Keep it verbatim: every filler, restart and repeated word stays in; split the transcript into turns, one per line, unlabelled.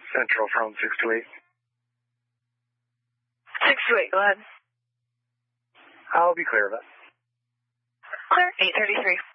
Central from six two eight.
six two eight, go ahead.
I'll be clear of it.
Clear, eight thirty-three.